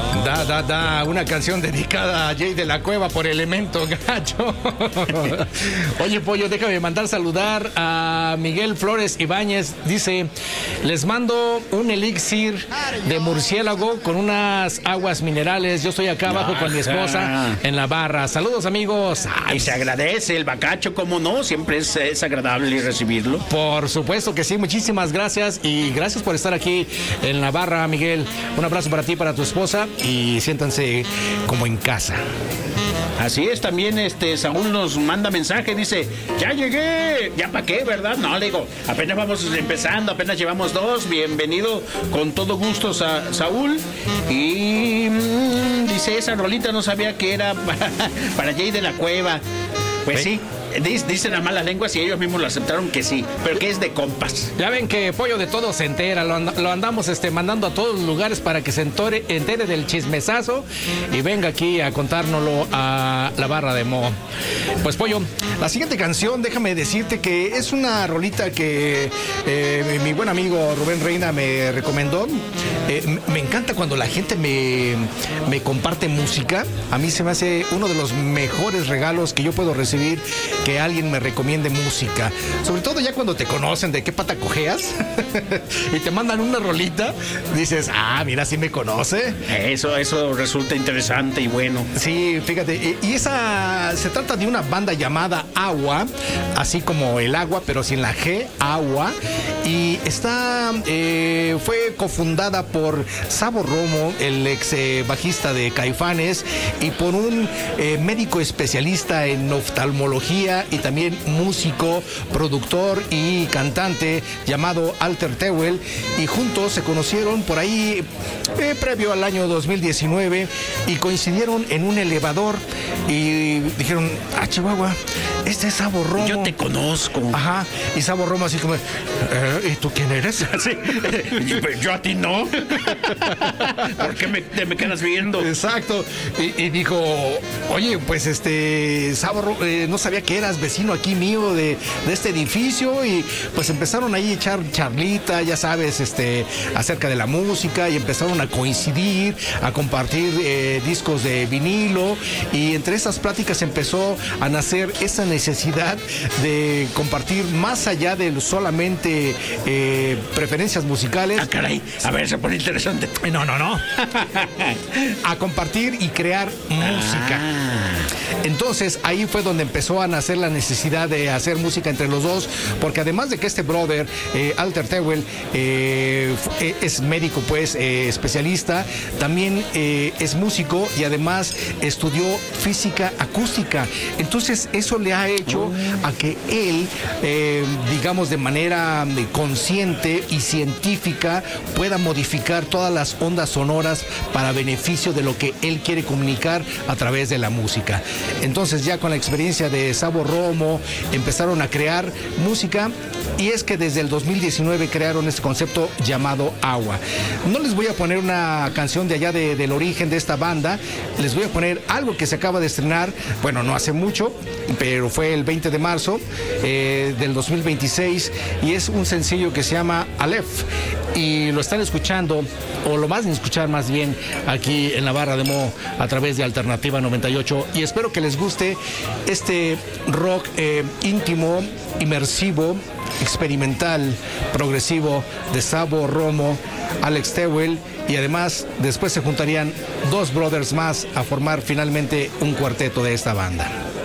Una canción dedicada a Jay de la Cueva por Elemento Gacho. Oye, Pollo, déjame mandar saludar a Miguel Flores Ibáñez. Dice, les mando un elixir de murciélago con unas aguas minerales. Yo estoy acá abajo con mi esposa en la barra. Saludos, amigos. Y se agradece el bacacho, ¿cómo no? Siempre es agradable recibirlo. Por supuesto que sí, muchísimas gracias y gracias por estar aquí en la barra, Miguel. Un abrazo para ti, para tu esposa y siéntanse como en casa. Así es, también Saúl nos manda mensaje, dice, ya llegué, ya para qué, ¿verdad? No, le digo, apenas vamos empezando, apenas llevamos 2, bienvenido con todo gusto Saúl. Y dice, esa rolita no sabía que era para Jay de la Cueva. Pues sí. Dicen las malas lenguas y ellos mismos lo aceptaron que sí, pero que es de compas. Ya ven que Pollo de todo se entera, lo andamos mandando a todos los lugares para que se entere del chismesazo y venga aquí a contárnoslo a la barra de Mo. Pues Pollo, la siguiente canción, déjame decirte que es una rolita que mi buen amigo Rubén Reina me recomendó. Me encanta cuando la gente me comparte música. A mí se me hace uno de los mejores regalos que yo puedo recibir, que alguien me recomiende música, sobre todo ya cuando te conocen de qué pata cojeas y te mandan una rolita, dices, mira, sí me conoce. Eso resulta interesante y bueno. Sí, fíjate, y esa se trata de una banda llamada Agua, así como el agua, pero sin la G, Agua, y fue cofundada por Sabo Romo, el ex bajista de Caifanes, y por un médico especialista en oftalmología y también músico, productor y cantante llamado Alter Tewel, y juntos se conocieron por ahí previo al año 2019 y coincidieron en un elevador y dijeron, Chihuahua, este es Sabo Romo. Yo te conozco. Ajá, y Sabo Romo así como, ¿y tú quién eres? Sí. Yo a ti no. ¿Por qué me quedas viendo? Exacto. Y dijo, oye, pues Sabo, no sabía que eras vecino aquí mío de este edificio, y pues empezaron ahí a echar charlita, ya sabes, acerca de la música, y empezaron a coincidir, a compartir discos de vinilo, y entre esas pláticas empezó a nacer esa necesidad de compartir más allá de solamente preferencias musicales. Caray, a ver, se pone interesante. No. A compartir y crear música. Entonces ahí fue donde empezó a nacer la necesidad de hacer música entre los dos, porque además de que este brother, Alter Tewel, es médico, pues, especialista, también es músico y además estudió física acústica. Entonces eso le ha hecho a que él, digamos, de manera consciente y científica, pueda modificar todas las ondas sonoras para beneficio de lo que él quiere comunicar a través de la música. Entonces, ya con la experiencia de Sabo Romo, empezaron a crear música, y es que desde el 2019 crearon este concepto llamado Agua. No les voy a poner una canción de allá del origen de esta banda, les voy a poner algo que se acaba de estrenar, bueno, no hace mucho, pero fue el 20 de marzo del 2026, y es un sencillo que se llama Aleph, y lo están escuchando, o lo van a escuchar más bien, aquí en la barra de Mo a través de Alternativa 98, y espero que les guste este rock íntimo, inmersivo, experimental, progresivo de Sabo Romo, Alex Tewel, y además después se juntarían dos brothers más a formar finalmente un cuarteto de esta banda.